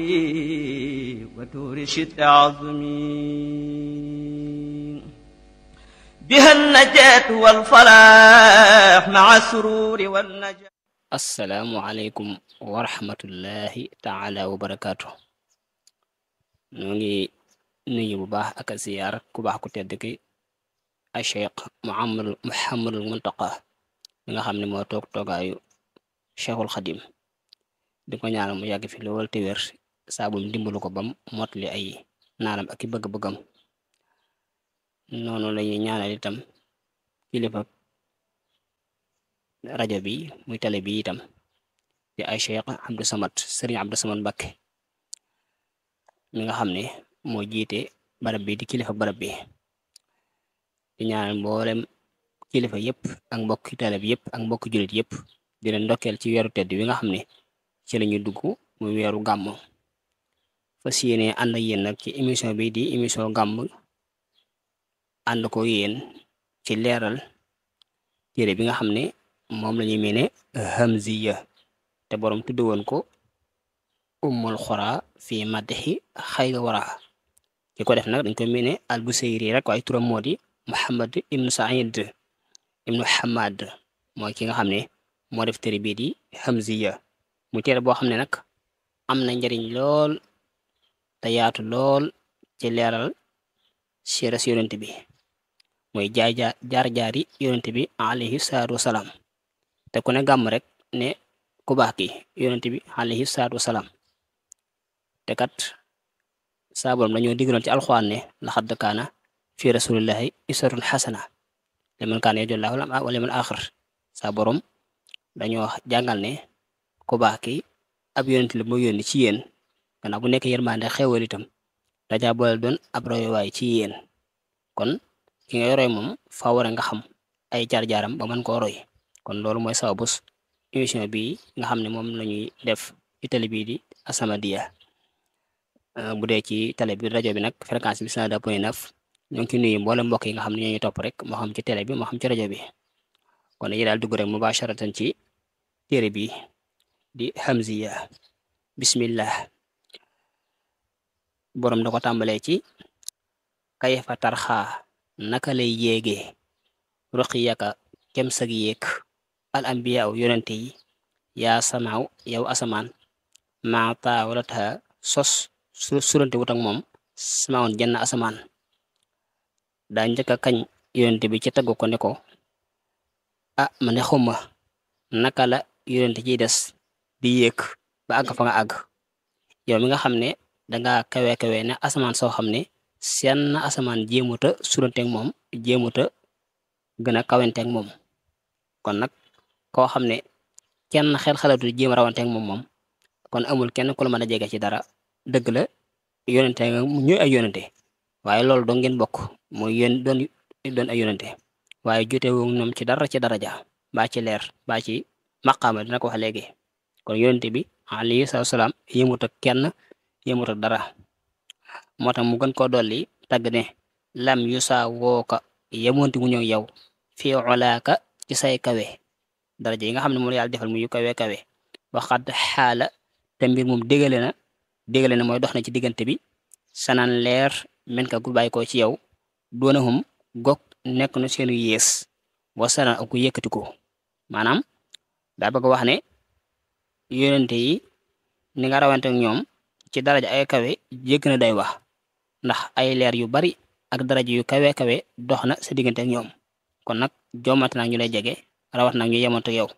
وتور شد عظمي بها النجاة والفلاح مع السرور والنجاة. السلام عليكم ورحمة الله تعالى وبركاته. نونغي nuyu bu baax ak ziyaar ku baax ku tedd ki a Cheikh Mouhamadul Muntaqa mi nga xam ne moo toog toogaayu Cheikhul Xadim di ko ñaanal mu yàgg fi lool te wér saabum dimbalu ko bam motli ay naanam ak i bëgg-bëggam. noonu lañuy ñaanal itam kilifa rajo bi muy télé bi itam di ay Cheikh Abdou Samad Serigne Abdou Samad Mbacké mi nga xam ne moo jiite barab bi di kilifa barab bi di ñaanal mboolem kilifa yëpp ak mbokki télé bi yëpp ak mbokki jullit yëpp di leen ndokkeel ci weeru tedd wi nga xam ne ci lañu dugg muy weeru gàmm. fas yéene ànd ak yéen nag ci émission bi di émission gàmm ànd ko yéen ci leeral téere bi nga xam ne moom la ñuy mene Hamziya te borom tudd woon ko ummul xura fi madhi xayri wara. ki ko def nag dañ ko mene al-Busayri rek waaye turam moo di Muhammad ibnu Saïd ibnu Hamad mooy ki nga xam ne moo def téere bii di Hamziya mu téere boo xam ne nag am na njariñ lool te yaatu lool ci leeral siras yonent bi mooy jaar-jaari yonent bi alayhi salaatu wasalaam te ku ne gàmm rek ne ku baax ki yonent bi alayhi salaatu wasalaam te kat saa borom dañoo digaloon ci alxuraan ne laqad kaana fi rasulillahi uswatun xasana liman kaana yarju llaaha wal yawmal aaxir. saa borom dañoo jàngal ne ku baax ki ab yonent la moo yónni ci yéen gannaaw bu nekk yërmande xewal itam dajaa boole doon ab royuwaay ci yéen kon ki nga roy moom faa war nga xam ay jaar-jaaram ba mën koo roy. kon loolu mooy sababus émission bi nga xam ne moom lañuy def ci télé bii di As-Samadiyya. bu dee ci télé bi rajo bi nag fréquence bi 102.9 ñoo ngi ci nuyu mboolem mbokk yi nga xam ne ñoo ñu topp rek moo xam ci télé bi moo xam ci rajo bi kon dañuy daal dugg rek mubasharatan ci téere bi di Hamziya. bismillah. borom da ko tàmbalee ci kayfa tarxaa naka lay yéegee ruqiyaka kem sag yéeg al anbiya yonente yi yaa samaaw yow asamaan maa taawalata sos surante wut ak moom samaawoon jenn asamaan. daa njëkk a kañ yonente bi ci taggu ko ne ko ma ne xumma naka la yonente ciy des di yéeg ba àgg fa nga àgg yow mi nga xam ne danga kawe ne asamaan soo xam ne seen asamaan jéemuta suranteeg moom jéemuta gën a kawenteeg moom. kon nag koo xam ne kenn xel xalatu jéem a rawanteeg moom kon amul kenn ku la mën a jege ci dara. dëgg la yonente nga ñuy ay yonente waaye loolu doo ngeen bokk mooy doon ay yonente waaye jotewu ñoom ci dara ci daraja baa ci leer baa ci maqaama dina ko wax léegi. kon yonente bi alayhi salaam yëmut ak kenn yëmut ak dara moo tax mu gën koo dolli tagg ne lam yu saa wooka yemonti mu ñëw yow fii olaaka ci say kawe daraja yi nga xam ne moom la yàlla defal mu yu kawe waxat xaala te mbir moom dégale na mooy dox na ci diggante bi sanaan leer men ka gu bàyyi ko ci yow doonahum gog nekk na seenu yées wasanaan ak ku yëkkati ko. maanaam daa bëgg wax ne yonente yi ni nga rawante ak ñoom ci daraja ay kawe jégg na day wax ndax ay leer yu bari ak daraja yu kawe dox na sa diggante ak ñoom kon nag jommante nag ñu lay jege rawat nag ñu yemonte yow.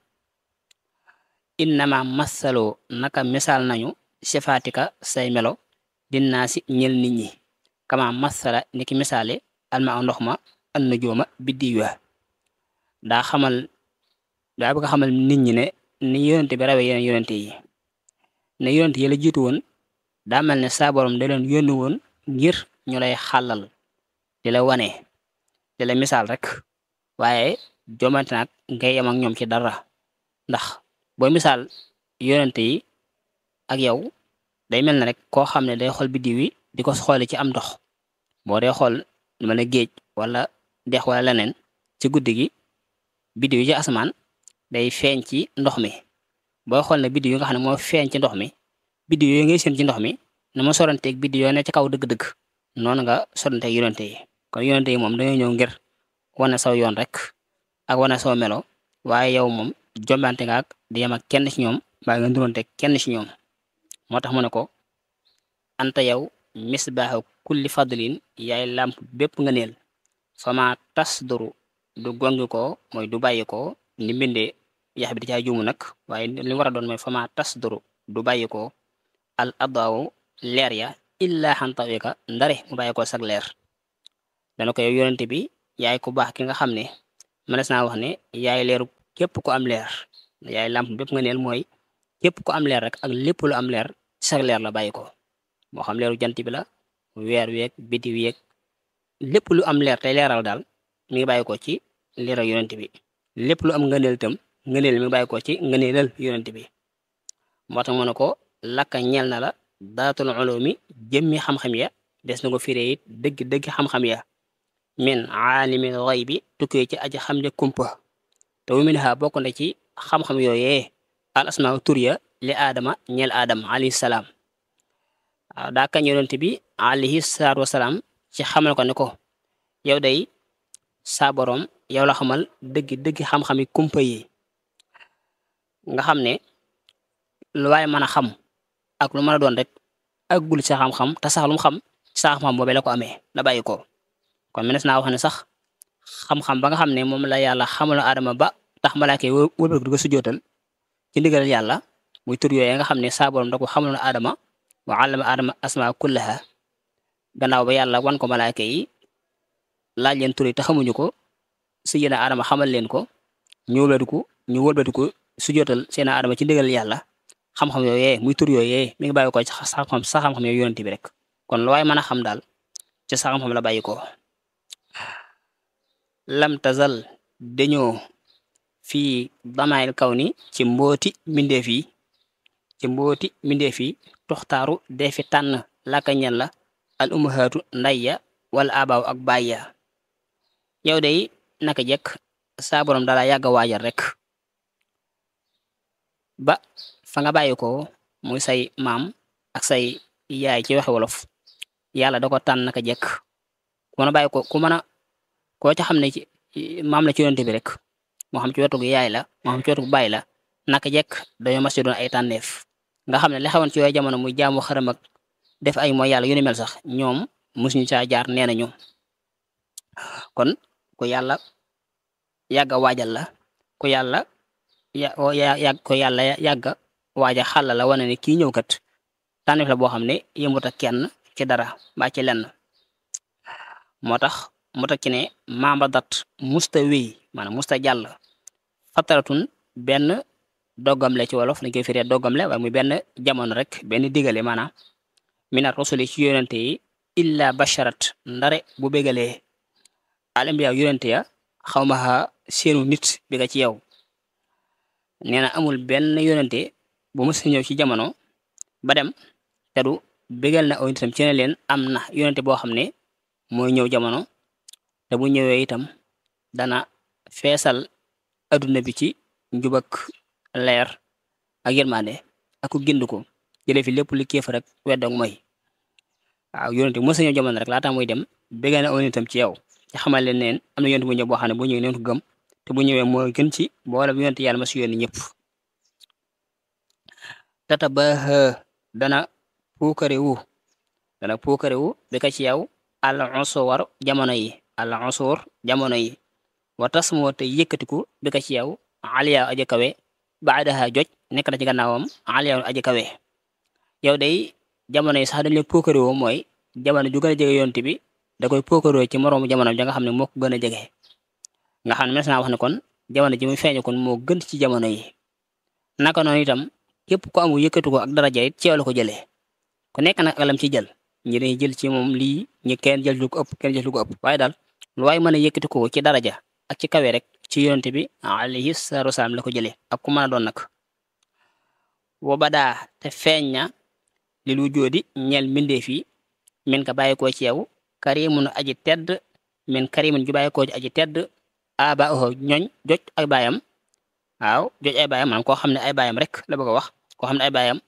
innama masaloo naka misaal nañu sifaatika say melo dinaa si ñel nit ñi kama masala ni ki misaale alma ndox ma an na jooma biddi wa daa bëgg xamal nit ñi ne ni yonente bi rawee yeneen yonente yi ne yonente yi la jiitu woon daa mel ne saa borom da leen yónni woon ngir ñu lay xàllal di la wane di la misaal rek waaye jomante nag ngay yem ak ñoom ci dara ndax booy misaal yonente yi ak yow day mel ne rek koo xam ne day xool biddiw yi di ko xoole ci am ndox boo dee xool lu mel ne géej wala dex wala leneen ci guddi gi biddiw yi ci asamaan day feeñ ci ndox mi booy xool ne biddiw yi nga xam ne moo feeñ ci ndox mi biddiw yooyu ngay seen ci ndox mi na ma soranteeg biddiw yooyu ne ci kaw dëgg-dëgg noonu nga soranteeg yonente yi kon yonente yi moom dañoo ñëw ngir wane saw yoon rek ak wane saw melo waaye yow moom jombante nga ak di yem ak kenn ci ñoom mbaa nga nduronteeg kenn ci ñoom moo tax mu ne ko anta yow misbaaxu kulli fadlin yaay làmp bépp nga neel fama tas duru du gongi ko mooy du bàyyi ko ni mbindee yax bi di caa juumu nag waaye li war a doon mooy fama tas duru du bàyyi ko al adaawu leer ya illa xantawika ndare mu bàyyi ko sag leer dana ko yow yonente bi yaay ku baax ki nga xam ne mënees naa wax ne yaay leeru képp ku am leer yaay làmp bépp nga neel mooy képp ku am leer rek ak lépp lu am leer ci sag leer la bàyyi ko moo xam leeru jant bi la weer weeg biddiw yeeg lépp lu am leer tey leeral daal mi ngi bàyyi ko ci leeral yonent bi lépp lu am ngëneel itam ngëneel mi ngi bàyyi ko ci ngëneelal yonent bi moo tax mu ne ko lakka ñeel na la daatul ulumi jëmmi xam-xam ya des na ko firee it dëgg-dëgg xam-xam ya min aalimil ghaybi tukkee ci aji xam ne kumpa te wu min ha bokk na ci xam-xam yooyee al asmaa tur ya li aadama ñeel aadam alayhi salaam waaw daa kañ yonent bi alayhi salaatu wasalaam ci xamal ko ne ko yow day saa boroom yow la xamal dëgg xam-xami kumpa yi nga xam ne lu waaye mën a xam ak lu mën a doon rek aggul sa xam-xam te sax lu mu xam sa xam-xam boobee la ko amee la bàyyi ko kon mënees naa wax ne sax xam-xam ba nga xam ne moom la yàlla xamal aadama ba tax malaaka yi wëlbatiku di ko sujjootal ci ndigal yàlla muy tur yooyu nga xam ne saa boroom da ko xamal aadama wa allama aadama asmaa kullaha gannaaw ba yàlla wan ko malaaka yi laaj leen tur yi te xamuñu ko sujjana aadama xamal leen ko ñu wëlbatiku sujjootal seen aadama ci ndigal yàlla xam-xam yooyee muy tur yooyee mi ngi bàyyi ko ci sa xam-xam yooyu yonent bi rek kon lu waay mën a xam daal ci sa xam-xam la bàyyi ko lam tazal dañoo fii damaayil kaw ni ci mbooti mbindeef yi toxtaaru dee fi tànn laka ñen la al ummahaatu ndayya wala abaaw ak bàyya yow day naka jekk saa boroom dala yàgg a waajal rek ba fa nga bàyyi ko muy say maam ak say yaay ci waxe wolof yàlla da ko tànn naka jekk ku mën a bàyyi ko ku mën a koo ca xam ne ci maam la ci yonent bi rek moo xam ci wetu gu yaay la moo xam ci wetu gu bàyyi la naka jekk dañoo mas ci doon ay tànneef nga xam ne li xewoon ci yooyu jamono muy jaamu xaram ak def ay mooy yàlla yu ni mel sax ñoom mosuñu caa jaar nee nañu kon ku yàlla yàgg a waajal la ku yàlla yàgg a waaja xàlla la wane ne kii ñëw kat tànneef la boo xam ne yëmut ak kenn ci dara mbaa ci lenn moo tax mu takk ci ne mamba dat musta wéy maanaam musta jàll fataratun benn doggam le ci wolof dañ koy firee doggam le waaye muy benn jamono rek benn digale maanaam minat rasuli ci yonente yi illa basharat ndare bu bégalee alambiya yonente ya xaw ma seenu nit bi nga ci yow nee na amul benn yonente bu mës a ñëw ci jamono ba dem te du bégal na aw nitam ci ne leen am na yonente boo xam ne mooy ñëw jamono te bu ñëwee itam dana feesal adduna bi ci njub ak leer ak yërmande ak ku gind ko jëlee fi lépp li kéef rek wedd ak mooy waaw yonente bu mës a ñëw jamono rek laata muy dem bégal na aw nitam ci yow ci xamal leen neen am na yonente bu ñëw boo xam ne bu ñëwee neen ko gëm te bu ñëwee moo gën ci boole yonente yàlla ma si yónni ñëpp tata ba dana puukarewu bi ka ci yow al usur jamono yi wa tas moo te yëkkatiku bi ka ci yow aliya aji kawe baadaha joj nekk na ci gannaawam aliya aji kawe yow day jamono yi sax dañ leen puukarewu mooy jamono ju gën a jege yonte bi da koy puukarewu ci moroomu jamono ja nga xam ne moo ko gën a jege nga xam ne mes naa wax ne kon jamono ji muy feeñu kon moo gën ci jamono yi naka noonu itam képp ko amul yëkkatu ko ak daraja it ci yow la ko jëlee ku nekk nag ak lam ci jël ñi dañuy jël ci moom lii ñi kenn jël lu ko ëpp kenn jël lu ko ëpp waaye daal lu waay mën a yëkkati ko ci daraja ak ci kawe rek ci yonente bi alayhi salaatu wasalaam la ko jëlee ak ku mën a doon nag wa badaa te feeñ na li lu jóodi ñeel mbindeef yi min ka bàyyi ko ci yow karimun aji tedd min karimun ju bàyyi ko ci aji tedd aba oho ñooñ joj ay baayam waaw joj ay baayam maanaam koo xam ne ay baayam rek la bëgg a wax koo xam ne ay baayam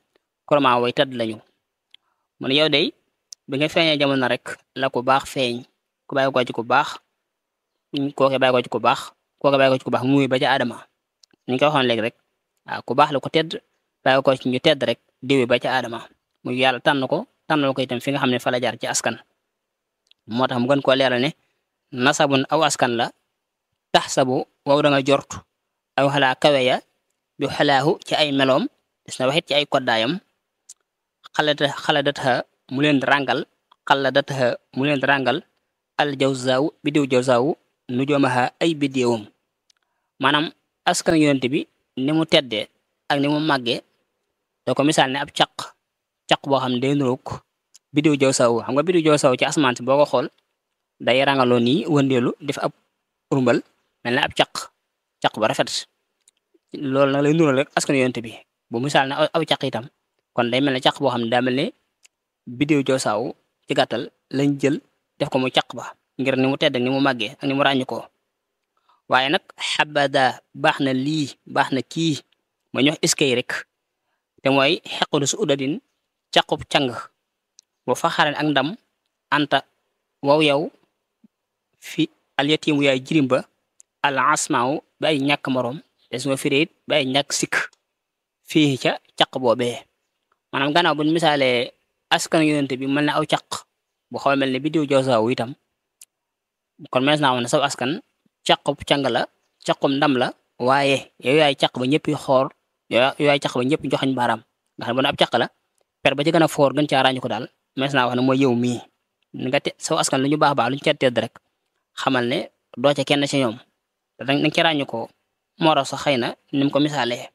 kurama way tedd lañu mu ne yow day bi nga feeñee jamono rek la ku baax feeñ ku bàyyi ko ci ku baax kooke bàyyi ko ci ku baax kooke bàyyi ko ci ku baax muy ba ca Adama ni ñu ko waxoon léegi rek waaw ku baax la ku tedd bàyyi ko ci ñu tedd rek diwi ba ca Adama muy yàlla tànn ko tànnal ko itam fi nga xam ne fa la jaar ci askan moo tax mu gën koo leeral ne nasabun aw askan la tax sabu waw da nga jort aw xalaa kawe ya bi xalaahu ci ay meloom des na waxit ci ay koddaayam xaladatha mu leen rangal xaladatha mu leen rangal al jawzaaw bidiw jawzaaw nu joomaha ay biddiwam maanaam askan yonent bi ni mu teddee ak ni mu màggee da ko misaal ne ab caq boo xam ne day nuroog bidiw jawzaaw xam nga bidiw jawzaaw ci asamaan si boo ko xool day rangaloo nii wëndeelu def ab rumbal mel ne ab caq ba rafet loolu nag lay nural rek askan yonent bi bu misaal ne aw caq itam kon day mel ne caq boo xam ne daa mel ne bidiw jawzaaw ci gàttal lañ jël def ko mu caq ba ngir ni mu tedd ak ni mu màggee ak ni mu ràññu ko waaye nag xabada baax na lii baax na kii ma ñu wax iskay rek te mooy xequlu su udadin caqub càng bu faxaren ak ndam anta waw yow fi alyatimu yaay jirim ba al asmaaw ba ay ñàkk morom des nga firéit ba ay ñàkk sikk fii ca caq boobee maanaam gannaaw buñ misaalee askan yonent bi mel ne aw caq bu xaw mel ne bidiw jawzaaw itam kon mees naa wax ne saw askan caqub càng la caqum ndam la waaye yow yaay caq ba ñëpp xoor yow yaay caq ba ñëpp joxañ baaraam nga xam ne bu ne ab caq la per ba ci gën a foor gën caa ràññu ko daal mees naa wax ne mooy yow mii nga te saw askan lu ñu baax lu ñu ca tedd rek xamal ne doo ca kenn ci ñoom te danga ci ràññu ko moo raw sax xëy na ni mu ko misaalee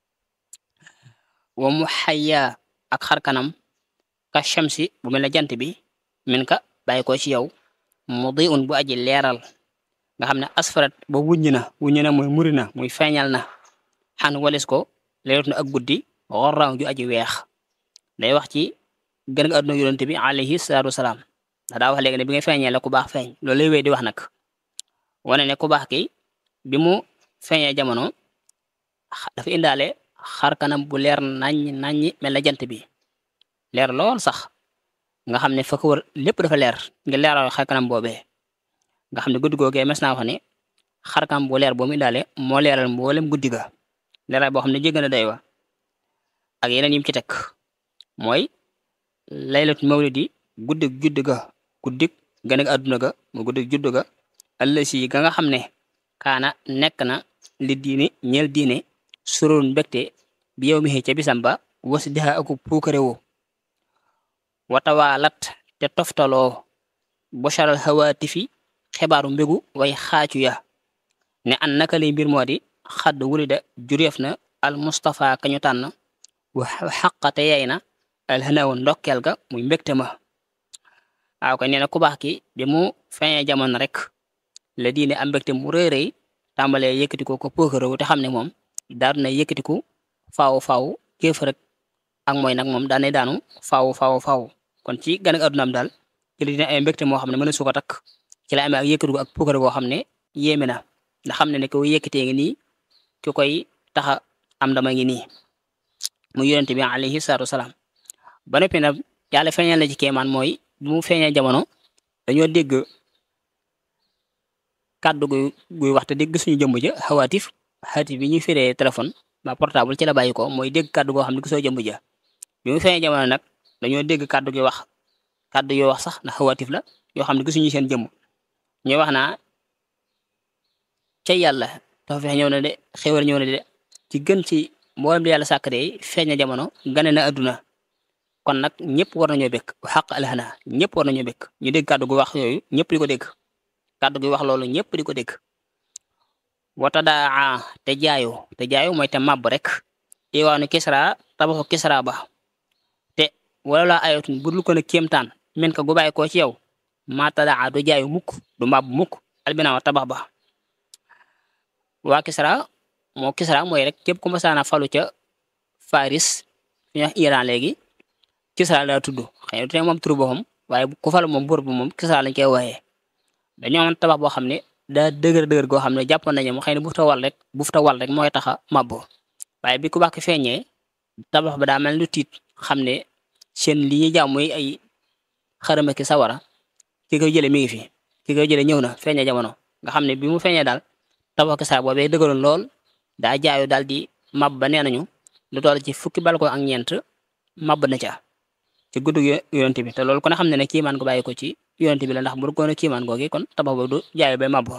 wa mu xayya ak xar kanam ka shamsi bu mel ne jant bi min ka bàyyi ko ci yow mu di un bu aji leeral nga xam ne asfarat ba wuññi na muy muri na muy feeñal na xan walis ko leerut na ak guddi xorraaw ju aji weex day wax ci gën nga àdduna yonent bi alayhi salaatu wasalaam ndax daa wax léegi ne bi nga feeñee la ku baax feeñ loolu lay wéy di wax nag wane ne ku baax ki bi mu feeñee jamono dafa indaale xar kanam bu leer naññi mel na jant bi leer lool sax nga xam ne fa ko wër lépp dafa leer nga leeral xar kanam boobee nga xam ne guddi googee mes naa wax ne xar kanam bu leer boo mu indaale moo leeral mboolem guddi ga leeral boo xam ne jégg na day wa ak yeneen yim ci teg mooy laylatu mawlidi guddig judd ga guddig gën ak àdduna ga mu guddig judd ga ëllësi ga nga xam ne kaana nekk na li diine ñeel diine suroon mbégte bi yow mi xëy ca bisam ba wasi dixa aku puukarewo watawaalat te toftaloo bosharal hawaatifi xibaaru mbégu way xaacu ya ne an naka lay mbir moo di xadd wulida jureef na al Mustafa kañu tànn wa xaqate yay na alxanaawu ndokkeel ga muy mbégte ma waaw ko nee na ku baax ki bi mu feeñee jamono rek la diine am mbégte mu rëy tàmbalee yëkkatiku ko pëkërawu te xam ne moom daal na yëkkatiku faaw kéef rek ak mooy nag moom daanay daanu faaw kon ci gan ak addunaam daal ci la dina ay mbégte moo xam ne mën na su ko takk ci la amee ak yëkkatiku ak pëkëra boo xam ne yéeme na ndax xam ne ko yëkkatee ngi nii ki koy taxa am dama ngi nii mu yonent bi alayhi salaatu wasalaam ba noppi nag yàlla feeñal la ci kéemaan mooy bi mu feeñee jamono dañoo dégg kàddu guy wax te dégg suñu jëmm ja xawaatif bi ñuy firee téléphone ba portable ci la bàyyi ko mooy dégg kàddu goo xam ne gisoo jëmm ja bi mu feeñee jamono nag dañoo dégg kàddu gi wax kàddu yoo wax sax ndax xawaatif la yoo xam ne gisuñu seen jëmm ñuy wax naa ca yàlla tawfeex ñëw na de xéwal ñëw na de ci gën ci mboolem li yàlla sàkk de feeñ na jamono gane na adduna kon nag ñëpp war nañoo békk xaq alhana ñëpp war nañoo békk ñu dégg kàddu gu wax yooyu ñëpp di ko dégg kàddu gi wax loolu ñëpp di ko dégg wata daa te jaayu mooy te màbb rek iwaanu kisra tabaxu kisra ba te wala laa ayatun budul ko ne kéemtaan men ka gu bàyyi koo ci yow mata daa du jaayu mukk du màbb mukk albinaaw tabax ba waa kisra mooy rek képp ku masaana falu ca Faris fi ñuy wax Iran léegi kisra la tudd xëy na du ne moom turu boppam waaye ku falu moom buur bu moom kisra lañ koy wooyee dañoo am tabax boo xam ne daa dëgër goo xam ne jàpp nañu mu xëy na bu fa wal rek mooy taxa mabbo waaye bi ku baax ki feeñee tabax ba daa mel lu tiit xam ne seen li ñuy jaam mooy ay xarama ki sawara ki koy jële mi ngi fi ki koy jële ñëw na feeña jamono nga xam ne bi mu feeñee daal tabax ki saa boobee dëgëroon lool daa jaayu daal di mab ba nee nañu lu toll ci fukki balko ak ñeent mab na ca ci guddu yonent bi te loolu kon xam ne ne kiimaan ko bàyyi ko ci yonent bi la ndax bu ko kiimaan googi kon tabax boobu du jaayu bay mab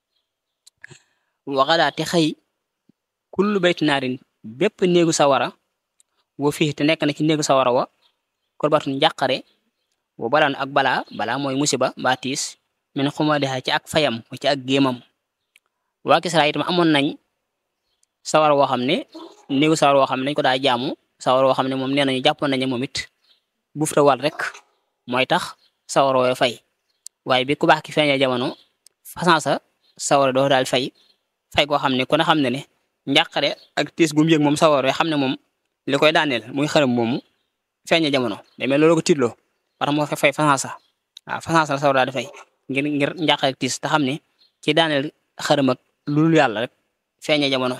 waxadaa te xëy kullu bayti naarin bépp néegu sawara wo fii te nekk na ci néegu sawara wa korbatun njàqare wo balaan ak balaa mooy musiba mbaa tiis min xumadiha ci ak fayam ci ak géemam waa Kisra itam amoon nañ sawara woo xam ne néegu sawara woo xam ne dañ ko daa jaamu sawara woo xam ne moom nee nañu jàppoon nañu moom it bufta wal rek mooy tax sawara woo fay waaye bi ku baax ki feeñee jamono façansa sawara doo daal fay koo xam ne ku ne xam ne ne njàqare ak tiis gu mu yëg moom sawara xam ne moom li koy daaneel muy xërëm moomu feeñee jamono demee loolu ko tiitloo war moo fay façansa waaw façansa la sawara daal di fay ngir njàqare ak tiis te xam ne ci daaneel xërëm ak lu yàlla rek feeñee jamono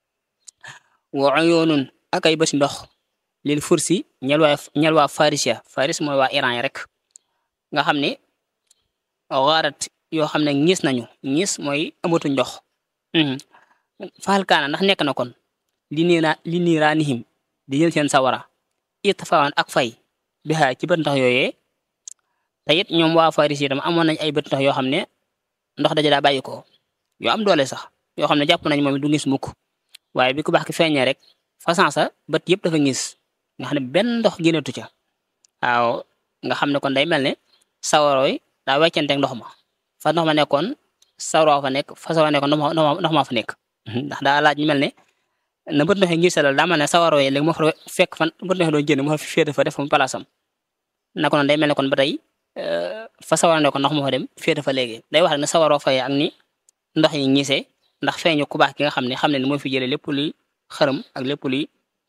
wa yoonun ak ay bësi ndox lil fursi ñel waa farisia faris mooy waa Iran yi rek nga xam ne waarat yoo xam ne ñiis nañu ñiis mooy amatuñ ndox faal kaana ndax nekk na kon li niiraanihim di jël seen sawara itfaan ak fay bihaa ci bët ndox yooyee te it ñoom waa faris yi tam amoon nañ ay bët ndox yoo xam ne ndox daja daa bàyyi ko yoo am doole sax yoo xam ne jàpp nañ moom du ngis mukk waaye bi ku baax ki feeñee rek façansa bët yëpp dafa ngis nga xam ne benn ndox génnatu ca waaw nga xam ne kon day mel ne sawarooy daa weccanteeg ndox ma fa ndox ma nekkoon sawaroo fa nekk fa sawara nekkoon ndox maa fa nekk ndax daa laaj ñu mel ne na bët ndox yi ngir selal daa mel ne sawaroo yi léegi moo fa fekk fan bët ndox yi doon génn moo fa féete fa def fa palaasam na ko noonu day mel ne kon ba tey fa sawara nekkoon ndox moo fa dem féete fa léegi day wax rek ne sawaroo fay ak ni ndox yi ngisee ndax feeñu ku baax ki nga xam ne mooy fi jëlee lépp luy xërëm ak lépp luy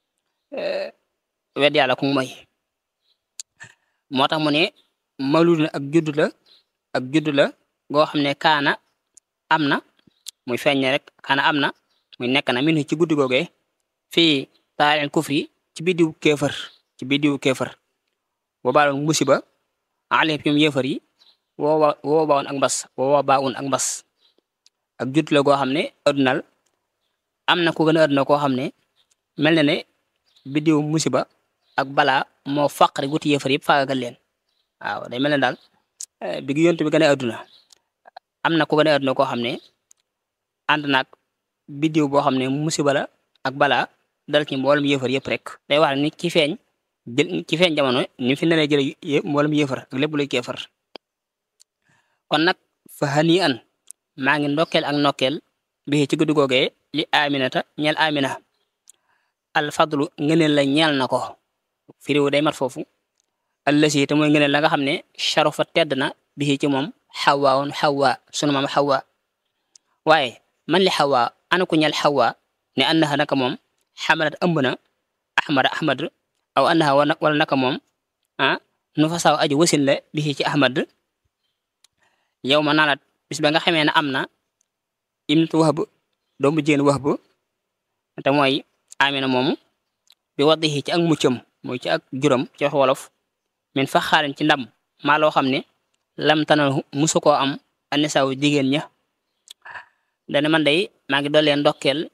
wedd yàlla ku moy moo tax mu ne mawlud ak juddu la goo xam ne kaana am na muy feeñ rek kaana am na muy nekk na min ci guddi googee fii taalin kufri ci biddiw kéefër boo baaloon musiba alif ñoom yéefar yi woo baawoon ak mbas ak judd la goo xam ne addunal am na ku gën a adduna koo xam ne mel na ne biddiw musiba ak balaa moo faq rek wuti yéefar yëpp faagagal leen waaw day mel ne daal bi gi yontu bi gën a adduna am na ku gën a adduna koo xam ne ànd naag biddiw boo xam ne musiba la ak balaa dal ci mboolem yéefar yëpp rek day wax ni ci feeñ jamono ni fi naree jële mboolem yéefar ak lépp luy kéefar kon nag fa hani an maa ngi ndokkeel ak nokkeel bi ci guddi googee li aminata ñeel amina alfadlu ngëneel la ñeel na ko firiwu day mat foofu allasi te mooy ngëneel la nga xam ne sharufa tedd na bi ci moom xawaawun xawa sunu maam xawa waaye man li xawa ana ku ñeel xawa ne annaha naka moom xamalat ëmb na ahmad aw annaha wala naka moom nu fa saw aju wasin la bi ci ahmad yow ma nalat bis ba nga xamee ne am na ibnatu Wahb doomu jigéen Wahb te mooy Amina moomu bi waddihi ci ak muccam mooy ci ak juram ci wax wolof min fa xaarin ci ndam maa loo xam ne lam tanal musu koo am anisaaw jigéen ña dane man day maa ngi dollee ndokkeel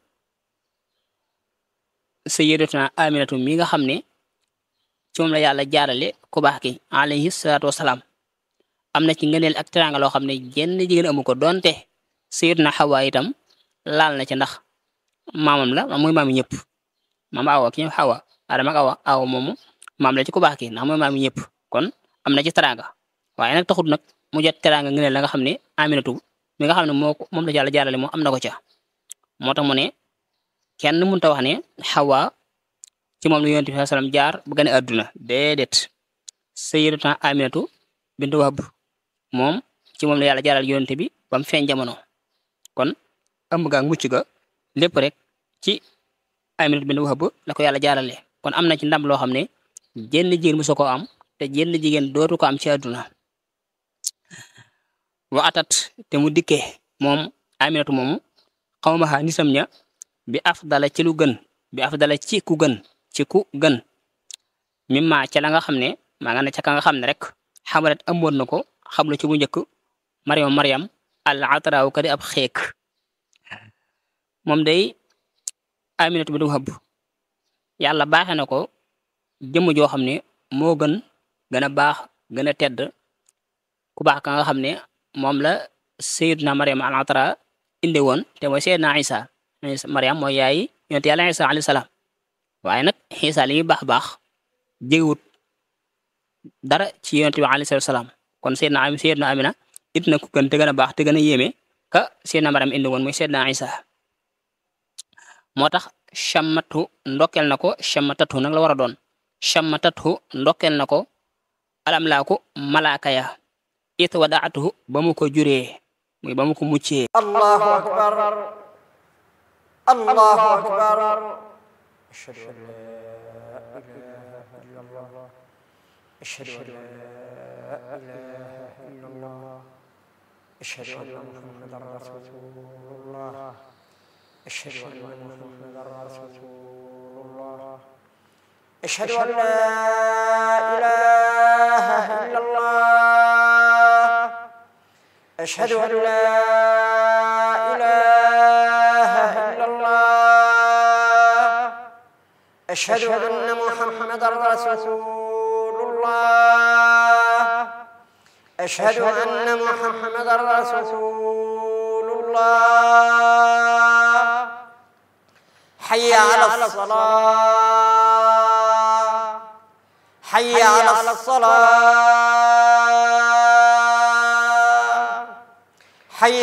sayyidatuna Aminatu mi nga xam ne ci moom la yàlla jaarale ku baax ki alayhi salaatu wasalaam am na ci ngëneel ak teraanga loo xam ne jenn jigéen amu ko donte sayyidatuna Xawa itam laal na ci ndax maamam la mooy maam ñëpp maam Awa ki ñëw Xawa Adama ak Awa moomu maam la ci ku baax ki ndax mooy maam ñëpp kon am na ci teraanga waaye nag taxut nag mu jot teraanga ngëneel la nga xam ne Aminatu mi nga xam ne moom la yàlla jaarale moom am na ko ca moo tax mu ne kenn mënut a wax ne Xawa ci moom la Yonent bi sallallahu alayhi wasallam jaar bu gën a adduna déedéet sayyidatuna Aminatu bintu Wahb moom ci moom la yàlla jaaral Yonent bi ba mu feeñ jamono kon ëmb ga mucc ga lépp rek ci Aminatu bintu Wahb la ko yàlla jaarale kon am na ci ndam loo xam ne jenn jigéen musu ko am te jenn jigéen dootu ko am ci adduna wa atat te mu dikkee moom Aminatu moomu xawmaha nisam ña bi afdala ci lu gën bi afdala ci ku gën mimma ca la nga xam ne maa nga ne ca ka nga xam ne rek xamalat ëmboon na ko xam la ci bu njëkk Maryam al atraaw kadi ab xeek moom day Aminatu bi du hëbb yàlla baaxe na ko jëmm joo xam ne moo gën a baax gën a tedd ku baax ka nga xam ne moom la Sayyiduna Maryam al atra inde woon te mooy Sayyidna Isa Maryam mooy yaay yonent yàlla Isa alayhi salaam waaye nag Isa li muy baax jégewut dara ci yonent bi alayhi salaam kon Sayyidna Amina it na ku gën te gën a baax te gën a yéeme ka Sayyidna Maryam inde woon mooy Sayyidna Isa moo tax chammatu ndokkel na ko chammatatu nag la war a doon chammatatu ndokkel na ko alam laa ko malaaka ya it wadaatuhu ba mu ko juree muy ba mu ko muccee allahu akbar allahu akbar ashhadu an la ilaha illa allah ashhadu an la ilaha illa allah ashhadu anna muhammadan rasulullah أشهد أن محمدا رسول الله أشهد أن لا إله إلا الله أشهد أن لا إله إلا الله أشهد أن محمدا رسول الله أشهد أن محمدا رسول الله حي على الصلاة حي على الصلاة